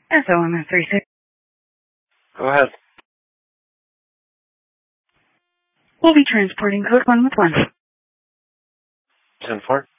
SOMS 36. Go ahead. We'll be transporting code 1 with 1. 10-4.